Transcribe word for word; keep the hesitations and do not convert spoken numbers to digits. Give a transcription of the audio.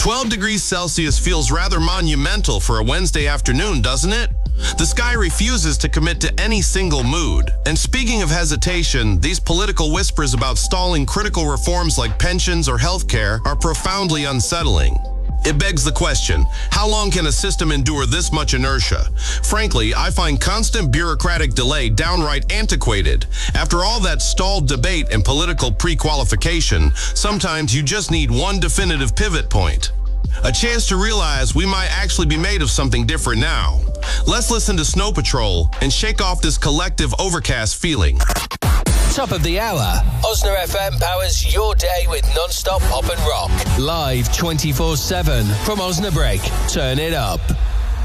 twelve degrees Celsius feels rather monumental for a Wednesday afternoon, doesn't it? The sky refuses to commit to any single mood. And speaking of hesitation, these political whispers about stalling critical reforms like pensions or healthcare are profoundly unsettling. It begs the question, how long can a system endure this much inertia? Frankly, I find constant bureaucratic delay downright antiquated. After all that stalled debate and political pre-qualification, sometimes you just need one definitive pivot point. A chance to realize we might actually be made of something different now. Let's listen to Snow Patrol and shake off this collective overcast feeling. Top of the hour. Osna F M powers your day with non-stop pop and rock. Live twenty-four seven from Osnabrück. Turn it up.